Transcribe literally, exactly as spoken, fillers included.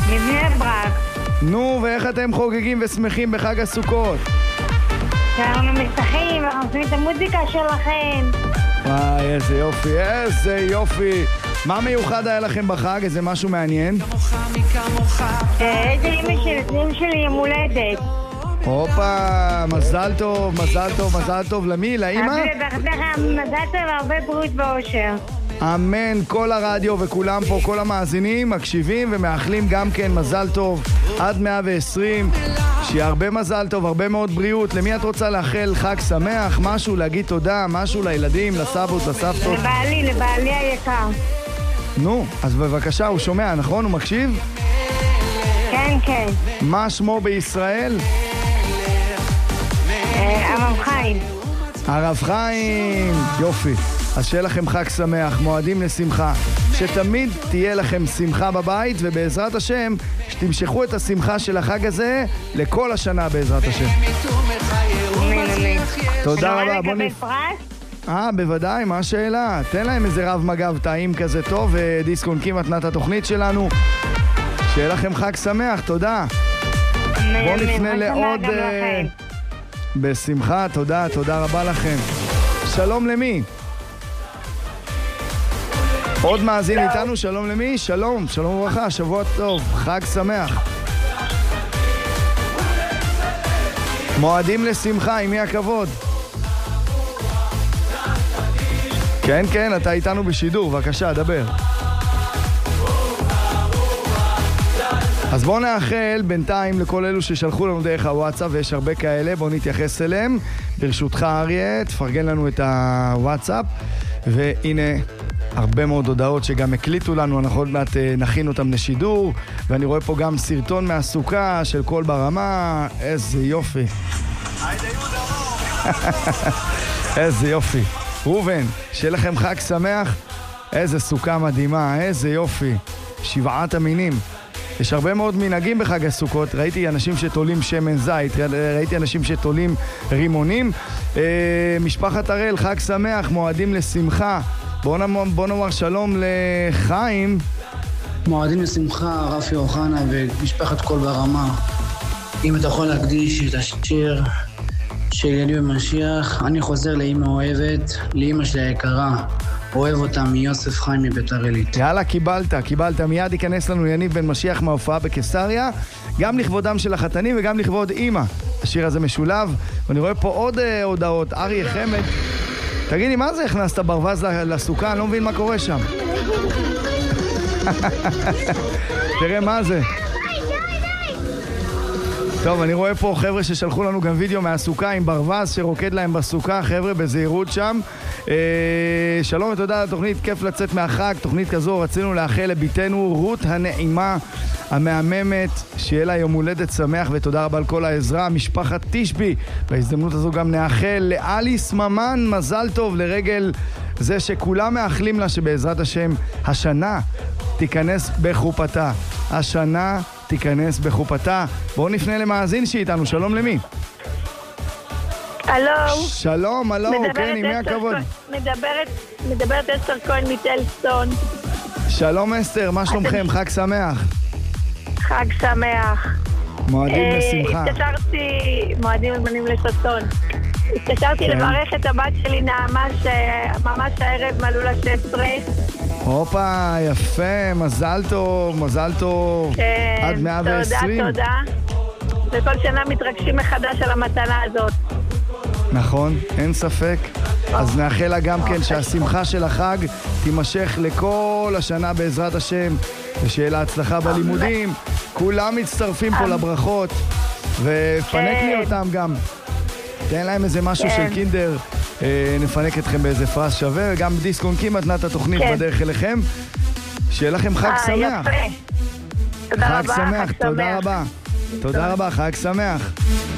מבני ברק. נו, ואיך אתם חוגגים ושמחים בחג הסוכות? אנחנו משחקים, אנחנו עושים את המוזיקה שלכם. וואי, איזה יופי, איזה יופי. מה מיוחד היה לכם בחג? איזה משהו מעניין? איזה אמא שלי, אמא שלי יום הולדת. הופה, מזל טוב, מזל טוב, מזל טוב. למי? לאמא? מזל טוב והרבה בריאות ואושר. אמן, כל הרדיו וכולם פה, כל המאזינים מקשיבים ומאחלים גם כן מזל טוב עד מאה ועשרים. שיהיה הרבה מזל טוב, הרבה מאוד בריאות. למי את רוצה לאחל חג שמח? משהו, להגיד תודה, משהו לילדים, לסבות, לסבתות? לבעלי, לבעלי היקר. נו, אז בבקשה, הוא שומע, נכון? הוא מקשיב? כן, כן. מה שמו בישראל? הרב חיים. הרב חיים, יופי. אז שיהיה לכם חג שמח, מועדים לשמחה, שתמיד תהיה לכם שמחה בבית, ובעזרת השם, שתמשכו את השמחה של החג הזה לכל השנה בעזרת השם. תודה רבה. בוא נפ... אה, בוודאי, מה השאלה? תן להם איזה רב מגב טעים כזה טוב, ודיסקונקים מתנת התוכנית שלנו. שיהיה לכם חג שמח, תודה. בוא נפנה לעוד... בשמחה, תודה, תודה רבה לכם. שלום למי? עוד מאזין איתנו, שלום למי? שלום, שלום וברכה, שבוע טוב, חג שמח. מועדים לשמחה, עם מי הכבוד? כן, כן, אתה איתנו בשידור, בבקשה, דבר. אז בואו נאחל בינתיים לכל אלו ששלחו לנו דרך הוואטסאפ, ויש הרבה כאלה, בואו נתייחס אליהם. ברשותך אריה, תפרגן לנו את הוואטסאפ, והנה הרבה מאוד הודעות שגם הקליטו לנו, אנחנו עוד מעט נכין אותם לשידור, ואני רואה פה גם סרטון מהסוכה של כל ברמה, איזה יופי. איזה יופי. רובן, שיהיה לכם חג שמח, איזה סוכה מדהימה, איזה יופי. שבעת המינים. יש הרבה מאוד מנהגים בחג הסוכות, ראיתי אנשים שתולים שמן זית, ראיתי אנשים שתולים רימונים. אה, משפחת הראל, חג שמח, מועדים לשמחה. בואו נאמר, בוא נאמר שלום לחיים. מועדים לשמחה, רפי אוחנה ומשפחת כל ברמה. אם אתה יכול להקדיש את השיר של יניב במשיח, אני חוזר לאמא אוהבת, לאמא שלי היקרה. אוהב אותה מיוסף חיים מביתר עילית. יאללה, קיבלת, קיבלת. מיד ייכנס לנו יניב בן משיח מההופעה בקיסריה, גם לכבודם של החתנים וגם לכבוד אמא. השיר הזה משולב, ואני רואה פה עוד אה, הודעות. אריה חמד, תגידי, מה זה הכנסת ברווז לסוכה? אני לא מבין מה קורה שם. תראה מה זה. טוב, אני רואה פה חבר'ה ששלחו לנו גם וידאו מהסוכה עם ברווז שרוקד להם בסוכה, חבר'ה בזהירות שם. אה, שלום ותודה על התוכנית, כיף לצאת מהחג, תוכנית כזו רצינו לאחל לביתנו רות הנעימה המהממת, שיהיה לה יום הולדת שמח, ותודה רבה על כל העזרה. משפחת תשבי, בהזדמנות הזו גם נאחל לאליס ממן מזל טוב לרגל זה שכולם מאחלים לה שבעזרת השם השנה תיכנס בחופתה, השנה תיכנס בחופתה. בואו נפנה למאזין שאיתנו, שלום למי? הלו. שלום, הלו, כן, עם מי הכבוד? מדברת, מדברת אסתר כהן מטלסטון. שלום אסתר, מה שלומכם? חג שמח. חג שמח. מועדים לשמחה. התקשרתי, מועדים זמנים לשטון. התקשרתי לברך את הבת שלי נעמה שממש הערב מלאו לה שש עשרה. הופה, יפה, מזל טוב, מזל טוב. כן, עד מאה ועשרים. תודה, תודה. וכל שנה מתרגשים מחדש על המתנה הזאת. נכון, אין ספק. אז נאחל לה גם כן שהשמחה של החג תימשך לכל השנה בעזרת השם, ושיהיה לה הצלחה בלימודים. כולם מצטרפים פה לברכות, ופנק לי אותם גם. תן להם איזה משהו של קינדר, נפנק אתכם באיזה פרס שווה, וגם דיסקונקים מתנת התוכנית בדרך אליכם. שיהיה לכם חג שמח. תודה רבה, חג שמח, תודה רבה. תודה רבה, חג שמח.